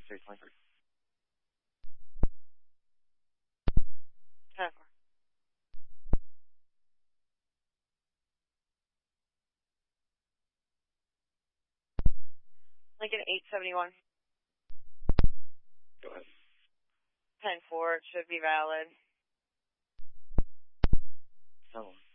323. 10-4. Lincoln 871. Go ahead. 10-4, it should be valid. So